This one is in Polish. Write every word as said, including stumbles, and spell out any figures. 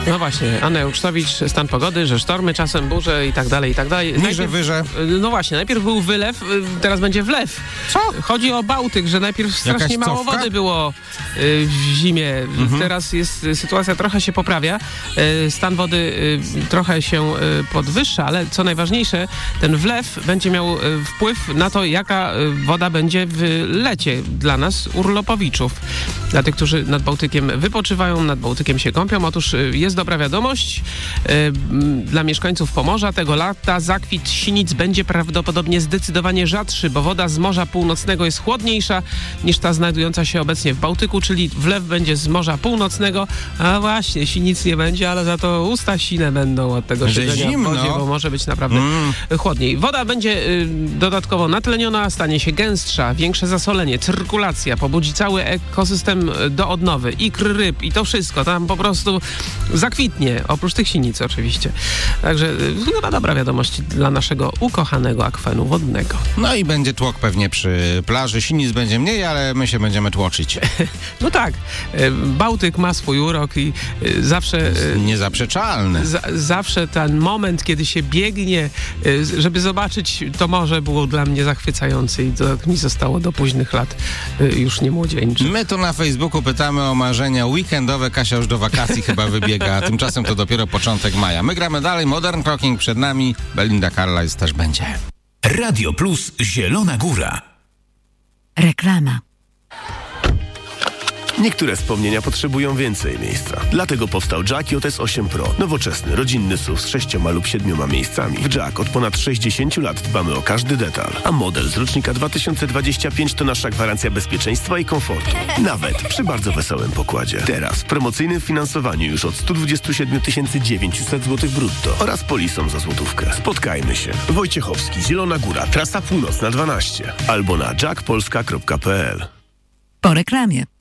No właśnie, Anna Jusztowicz, stan pogody, że sztormy, czasem burze i tak dalej, i tak dalej. Niże, wyże. No właśnie, najpierw był wylew, teraz będzie wlew. Co? Chodzi o Bałtyk, że najpierw strasznie Jakaś mało cofka? wody było y, w zimie. Mhm. Teraz jest sytuacja trochę się poprawia. Y, stan wody y, trochę się y, podwyższa, ale co najważniejsze, ten wlew będzie miał y, wpływ na to, jaka y, woda będzie w lecie dla nas, urlopowiczów. Dla tych, którzy nad Bałtykiem wypoczywają, nad Bałtykiem się kąpią. Otóż y, jest dobra wiadomość. Y, dla mieszkańców Pomorza tego lata zakwit sinic będzie prawdopodobnie zdecydowanie rzadszy, bo woda z Morza Północnego jest chłodniejsza niż ta znajdująca się obecnie w Bałtyku, czyli wlew będzie z Morza Północnego, a właśnie, sinic nie będzie, ale za to usta sine będą od tego Że siedzenia zimno. w wodzie, bo może być naprawdę mm. chłodniej. Woda będzie y, dodatkowo natleniona, stanie się gęstsza, większe zasolenie, cyrkulacja, pobudzi cały ekosystem do odnowy, ikr ryb i to wszystko tam po prostu zakwitnie, oprócz tych sinic oczywiście. Także y, chyba dobra wiadomość dla naszego ukochanego akwenu wodnego. No i będzie tłok pewnie przy plaży. Sinic będzie mniej, ale my się będziemy tłoczyć. No tak. Bałtyk ma swój urok i zawsze... Niezaprzeczalny. Z, zawsze ten moment, kiedy się biegnie, żeby zobaczyć to morze, było dla mnie zachwycający i to mi zostało do późnych lat już nie młodzieńczy. My tu na Facebooku pytamy o marzenia weekendowe. Kasia już do wakacji chyba wybiega, a tymczasem to dopiero początek maja. My gramy dalej. Modern Talking przed nami. Belinda Carlisle też będzie. Radio Plus Zielona Góra. Reklama. Niektóre wspomnienia potrzebują więcej miejsca. Dlatego powstał Jack J S osiem Pro. Nowoczesny, rodzinny S U V z sześcioma lub siedmioma miejscami. W Jack od ponad sześćdziesięciu lat dbamy o każdy detal. A model z rocznika dwa tysiące dwudziestego piątego to nasza gwarancja bezpieczeństwa i komfortu. Nawet przy bardzo wesołym pokładzie. Teraz w promocyjnym finansowaniu już od sto dwadzieścia siedem tysięcy dziewięćset złotych brutto oraz polisą za złotówkę. Spotkajmy się. Wojciechowski, Zielona Góra, trasa północna dwanaście. Albo na jack polska kropka p l. Po reklamie.